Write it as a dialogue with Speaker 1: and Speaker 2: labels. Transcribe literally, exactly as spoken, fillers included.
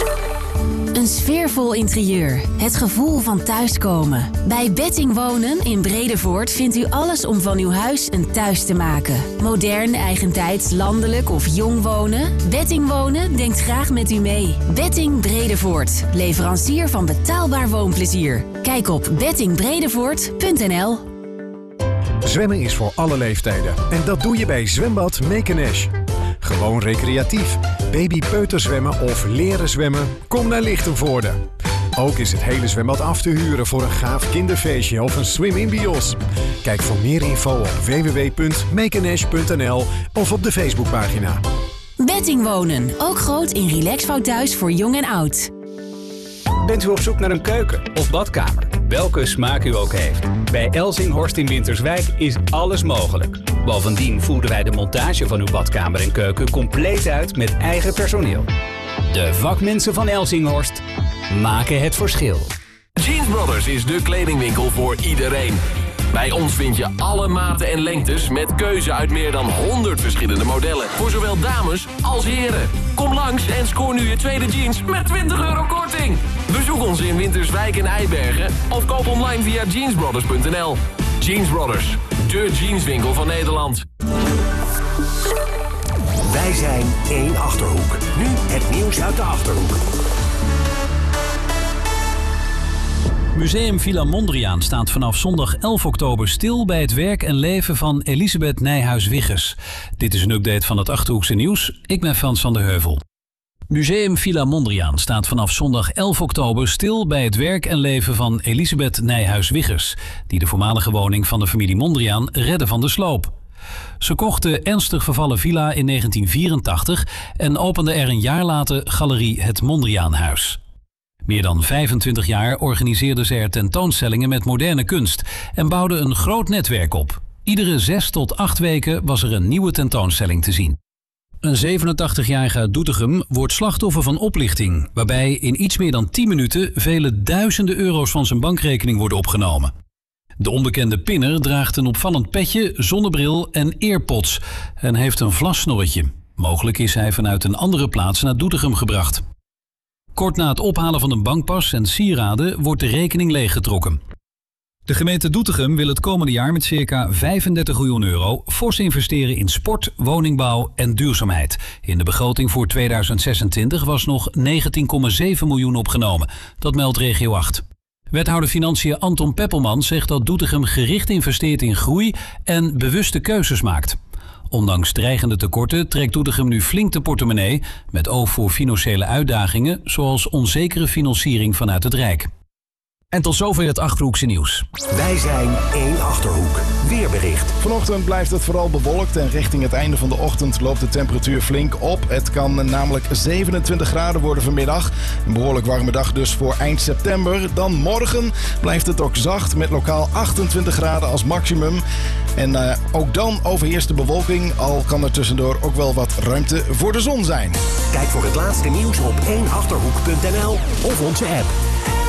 Speaker 1: Een sfeervol interieur. Het gevoel van thuiskomen. Bij Betting Wonen in Bredevoort vindt u alles om van uw huis een thuis te maken. Modern, eigentijds, landelijk of jong wonen? Betting Wonen denkt graag met u mee. Betting Bredevoort. Leverancier van betaalbaar woonplezier. Kijk op betting bredevoort punt n l.
Speaker 2: Zwemmen is voor alle leeftijden. En dat doe je bij Zwembad Mekenesh. Gewoon recreatief. Baby-peuterzwemmen of leren zwemmen? Kom naar Lichtenvoorde. Ook is het hele zwembad af te huren voor een gaaf kinderfeestje of een swim-in bios. Kijk voor meer info op w w w punt mekenesh punt n l of op de Facebookpagina.
Speaker 1: Betting Wonen. Ook groot in Relaxfout thuis voor jong en oud.
Speaker 3: Bent u op zoek naar een keuken of badkamer? Welke smaak u ook heeft. Bij Elzinghorst in Winterswijk is alles mogelijk. Bovendien voeren wij de montage van uw badkamer en keuken compleet uit met eigen personeel. De vakmensen van Elzinghorst maken het verschil.
Speaker 4: Jeans Brothers is de kledingwinkel voor iedereen. Bij ons vind je alle maten en lengtes met keuze uit meer dan honderd verschillende modellen. Voor zowel dames als heren. Kom langs en scoor nu je tweede jeans met twintig euro korting. Bezoek ons in Winterswijk en Eibergen of koop online via jeansbrothers punt n l. Jeans Brothers, de jeanswinkel van Nederland.
Speaker 5: Wij zijn één Achterhoek. Nu het nieuws uit de Achterhoek.
Speaker 6: Museum Villa Mondriaan staat vanaf zondag elf oktober stil bij het werk en leven van Elisabeth Nijhuis-Wiggers. Dit is een update van het Achterhoekse nieuws. Ik ben Frans van der Heuvel. Museum Villa Mondriaan staat vanaf zondag elf oktober stil bij het werk en leven van Elisabeth Nijhuis-Wiggers, die de voormalige woning van de familie Mondriaan redde van de sloop. Ze kocht de ernstig vervallen villa in negentien vierentachtig en opende er een jaar later Galerie Het Mondriaanhuis. Meer dan vijfentwintig jaar organiseerde ze er tentoonstellingen met moderne kunst en bouwde een groot netwerk op. Iedere zes tot acht weken was er een nieuwe tentoonstelling te zien. Een zevenentachtigjarige uit Doetinchem wordt slachtoffer van oplichting, waarbij in iets meer dan tien minuten vele duizenden euro's van zijn bankrekening worden opgenomen. De onbekende pinner draagt een opvallend petje, zonnebril en earpods en heeft een vlassnorretje. Mogelijk is hij vanuit een andere plaats naar Doetinchem gebracht. Kort na het ophalen van een bankpas en sieraden wordt de rekening leeggetrokken. De gemeente Doetinchem wil het komende jaar met circa vijfendertig miljoen euro fors investeren in sport, woningbouw en duurzaamheid. In de begroting voor tweeduizend zesentwintig was nog negentien komma zeven miljoen opgenomen. Dat meldt regio acht. Wethouder Financiën Anton Peppelman zegt dat Doetinchem gericht investeert in groei en bewuste keuzes maakt. Ondanks dreigende tekorten trekt Doetinchem nu flink de portemonnee met oog voor financiële uitdagingen zoals onzekere financiering vanuit het Rijk. En tot zover het Achterhoekse nieuws.
Speaker 5: Wij zijn één Achterhoek. Weerbericht.
Speaker 7: Vanochtend blijft het vooral bewolkt en richting het einde van de ochtend loopt de temperatuur flink op. Het kan namelijk zevenentwintig graden worden vanmiddag. Een behoorlijk warme dag dus voor eind september. Dan morgen blijft het ook zacht met lokaal achtentwintig graden als maximum. En uh, ook dan overheerst de bewolking, al kan er tussendoor ook wel wat ruimte voor de zon zijn.
Speaker 5: Kijk voor het laatste nieuws op één achterhoek punt n l of onze app.